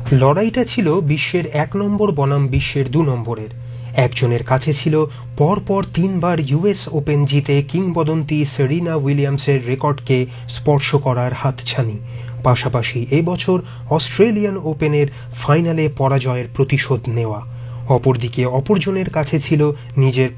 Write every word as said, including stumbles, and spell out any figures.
লড়াইটা ছিল বিশ্বের এক নম্বর বনাম বিশ্বের দু নম্বরের। একজনের কাছে ছিল পরপর তিনবার ইউএস ওপেন জিতে কিংবদন্তি সেরিনা উইলিয়ামসের রেকর্ডকে স্পর্শ করার হাতছানি, পাশাপাশি এবছর অস্ট্রেলিয়ান ওপেনের ফাইনালে পরাজয়ের প্রতিশোধ নেওয়া। অপরদিকে অপরজনের কাছে ছিল নিজের